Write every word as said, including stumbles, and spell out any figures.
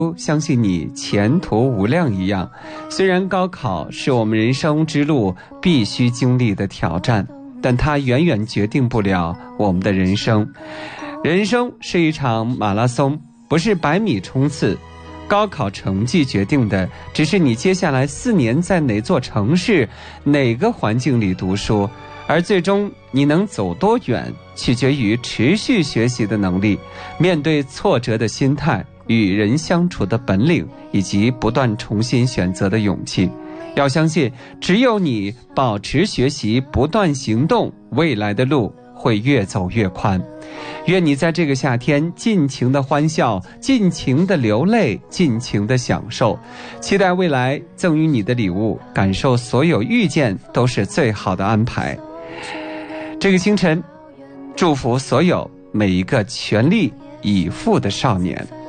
相信你前途无量一样，虽然高考是我们人生之路必须经历的挑战，但它远远决定不了我们的人生。人生是一场马拉松，不是百米冲刺。高考成绩决定的只是你接下来四年在哪座城市、哪个环境里读书，而最终你能走多远，取决于持续学习的能力、面对挫折的心态、与人相处的本领，以及不断重新选择的勇气。要相信，只有你保持学习，不断行动，未来的路会越走越宽。愿你在这个夏天尽情的欢笑，尽情的流泪，尽情的享受。期待未来赠予你的礼物，感受所有遇见都是最好的安排。这个清晨，祝福所有每一个全力以赴的少年。